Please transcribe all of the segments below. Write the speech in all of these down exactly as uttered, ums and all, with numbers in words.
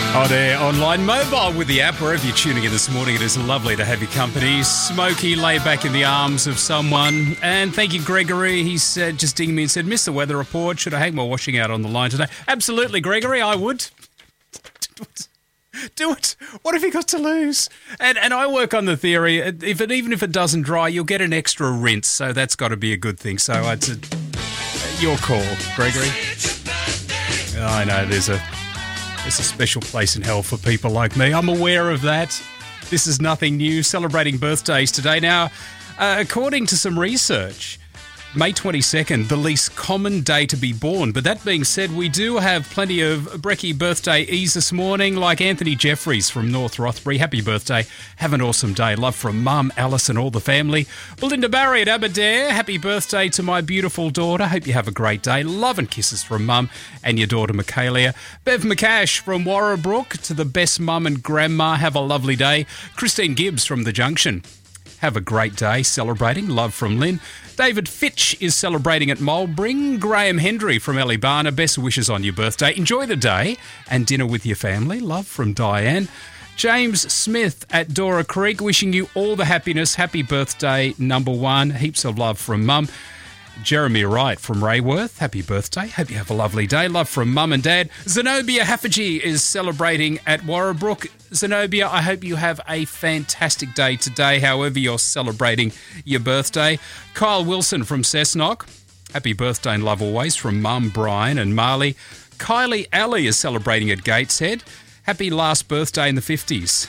On air, online, mobile, with the app, wherever you're tuning in this morning, it is lovely to have your company. Smokey, lay back in the arms of someone. And thank you, Gregory. He said, just dinged me and said, missed the weather report. Should I hang my washing out on the line today? Absolutely, Gregory, I would. Do it. What have you got to lose? And and I work on the theory, if it even if it doesn't dry, you'll get an extra rinse. So that's got to be a good thing. So it's a, your call, Gregory. I know there's a there's a special place in hell for people like me. I'm aware of that. This is nothing new. Celebrating birthdays today. Now, uh, according to some research, May twenty-second, the least common day to be born. But that being said, we do have plenty of brekkie birthday-ees this morning, like Anthony Jeffries from North Rothbury. Happy birthday. Have an awesome day. Love from Mum, Alice and all the family. Belinda Barry at Aberdare. Happy birthday to my beautiful daughter. Hope you have a great day. Love and kisses from Mum and your daughter, Michaelia. Bev McCash from Warrabrook. To the best mum and grandma. Have a lovely day. Christine Gibbs from The Junction. Have a great day celebrating. Love from Lynn. David Fitch is celebrating at Mulbring. Graham Hendry from Elibana. Best wishes on your birthday. Enjoy the day and dinner with your family. Love from Diane. James Smith at Dora Creek, wishing you all the happiness. Happy birthday, number one. Heaps of love from Mum. Jeremy Wright from Rayworth. Happy birthday. Hope you have a lovely day. Love from Mum and Dad. Zenobia Haffergy is celebrating at Warrabrook. Zenobia, I hope you have a fantastic day today, however you're celebrating your birthday. Kyle Wilson from Cessnock. Happy birthday and love always from Mum, Brian and Marley. Kylie Alley is celebrating at Gateshead. Happy last birthday in the fifties.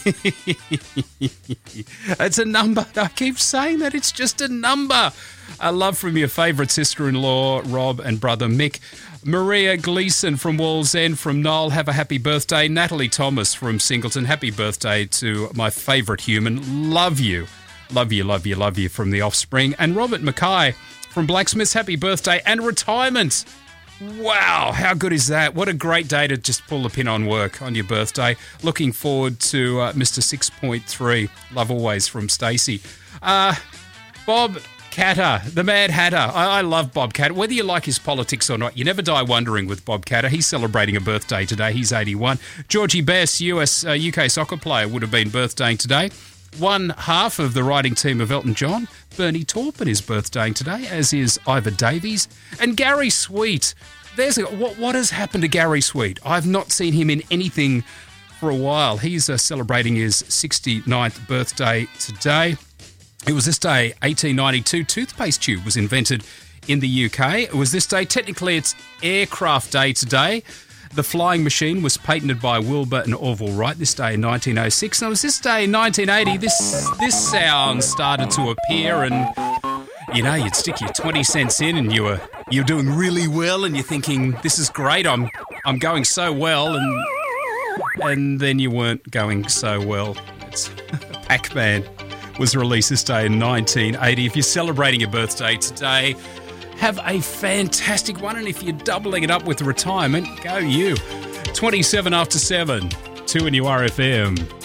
It's a number. I keep saying that. It's just a number. A love from your favourite sister-in-law, Rob, and brother Mick. Maria Gleeson from Walls End, from Knoll. Have a happy birthday. Natalie Thomas from Singleton. Happy birthday to my favourite human. Love you. Love you, love you, love you from The Offspring. And Robert Mackay from Blacksmiths. Happy birthday and retirement. Wow, how good is that? What a great day to just pull the pin on work on your birthday. Looking forward to uh, Mister six point three. Love always from Stacey. Uh, Bob Catter, the Mad Hatter. I, I love Bob Catter. Whether you like his politics or not, you never die wondering with Bob Catter. He's celebrating a birthday today. He's eighty-one. Georgie Bess, U S uh, U K soccer player, would have been birthdaying today. One half of the riding team of Elton John, Bernie Taupin, is birthdaying today, as is Ivor Davies. And Gary Sweet. There's a, what, what has happened to Gary Sweet? I've not seen him in anything for a while. He's uh, celebrating his sixty-ninth birthday today. It was this day, eighteen ninety-two, toothpaste tube was invented in the U K. It was this day, technically it's Aircraft Day today. The flying machine was patented by Wilbur and Orville Wright this day in nineteen oh six. And it was this day in nineteen eighty, this this sound started to appear, and, you know, you'd stick your twenty cents in and you were you're doing really well and you're thinking, this is great, I'm I'm going so well, and and then you weren't going so well. It's Pac-Man was released this day in nineteen eighty. If you're celebrating your birthday today, have a fantastic one, and if you're doubling it up with retirement, go you. twenty-seven after seven, two in your R F M.